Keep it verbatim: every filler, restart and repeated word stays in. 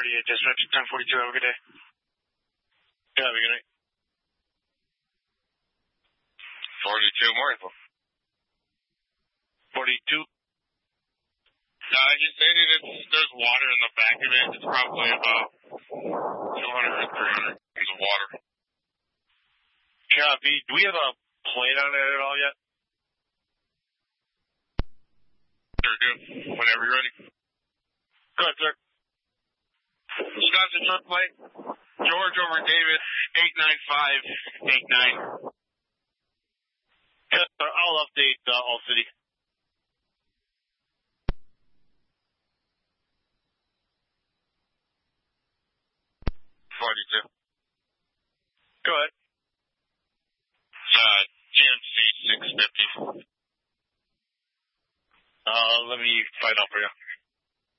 forty-eight, dispatch, ten forty-two, have a good day. Yeah, have a good night. forty-two, more info. forty-two. Uh, he stated it's, there's water in the back of it. It's probably about two hundred or three hundred gallons of water. Copy. Do we have a plate on it at all yet? Sure do. Whenever you're ready. Go ahead, sir. Wisconsin truck plate. George over David, eight nine five eight nine. Yes, sir. I'll update uh, All City. forty-two. Go ahead. Uh, G M C six fifty. Uh, let me find out for you.